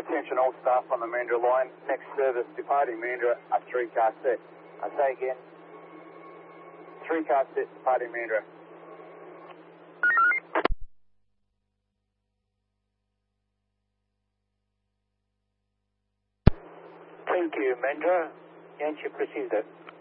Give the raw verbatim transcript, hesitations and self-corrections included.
Attention all staff on the Mandurah line. Next service departing Mandurah, a three car set. I say again. Three car set departing Mandurah. Thank you, Mandurah. Yankee received it.